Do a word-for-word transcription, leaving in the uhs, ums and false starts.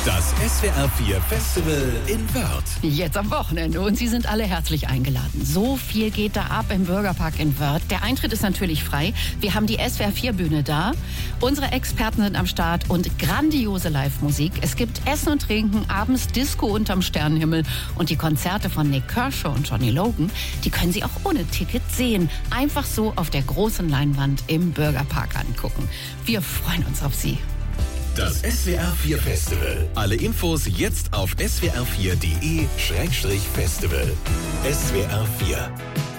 Das S W R vier Festival in Wörth. Jetzt am Wochenende und Sie sind alle herzlich eingeladen. So viel geht da ab im Bürgerpark in Wörth. Der Eintritt ist natürlich frei. Wir haben die S W R vier Bühne da. Unsere Experten sind am Start und grandiose Live-Musik. Es gibt Essen und Trinken, abends Disco unterm Sternenhimmel und die Konzerte von Nik Kershaw und Johnny Logan, die können Sie auch ohne Ticket sehen. Einfach so auf der großen Leinwand im Bürgerpark angucken. Wir freuen uns auf Sie. Das S W R vier Festival. Alle Infos jetzt auf s w r vier punkt d e Festival. S W R vier.